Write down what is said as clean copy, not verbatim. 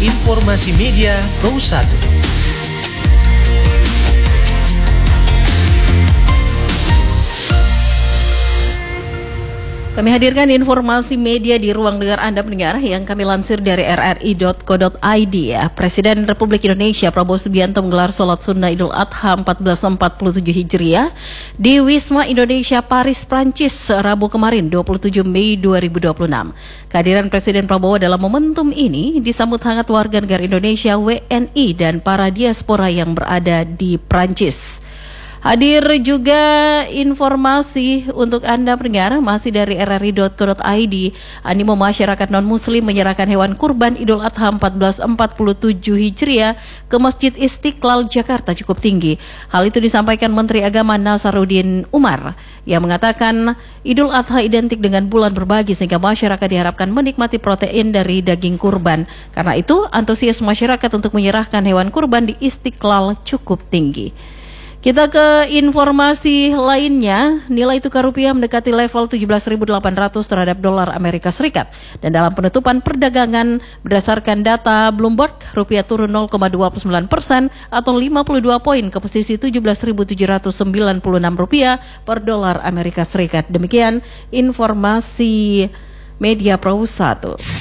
Informasi Media Pro 1. Kami hadirkan informasi media di ruang dengar Anda pendengar yang kami lansir dari rri.co.id ya. Presiden Republik Indonesia Prabowo Subianto menggelar sholat sunnah Idul Adha 1447 Hijriah di Wisma Indonesia Paris, Prancis, Rabu kemarin 27 Mei 2026. Kehadiran Presiden Prabowo dalam momentum ini disambut hangat warga negara Indonesia, WNI, dan para diaspora yang berada di Prancis. Hadir juga informasi untuk Anda pendengar masih dari rri.co.id. Animo masyarakat non-muslim menyerahkan hewan kurban Idul Adha 1447 Hijriah ke Masjid Istiqlal Jakarta cukup tinggi. Hal itu disampaikan Menteri Agama Nasaruddin Umar yang mengatakan Idul Adha identik dengan bulan berbagi sehingga masyarakat diharapkan menikmati protein dari daging kurban. Karena itu antusias masyarakat untuk menyerahkan hewan kurban di Istiqlal cukup tinggi. Kita ke informasi lainnya, nilai tukar rupiah mendekati level 17.800 terhadap dolar Amerika Serikat. Dan dalam penutupan perdagangan berdasarkan data Bloomberg, rupiah turun 0,29% atau 52 poin ke posisi 17.796 rupiah per dolar Amerika Serikat. Demikian informasi Media Pro 1.